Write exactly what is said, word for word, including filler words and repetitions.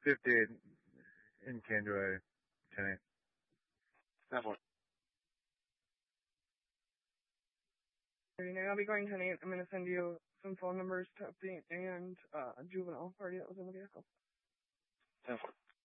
fifty-eight in Candor, ten eight. ten four. I'll be going ten eight. I'm going to send you some phone numbers to update and uh, a juvenile party that was in the vehicle. ten four.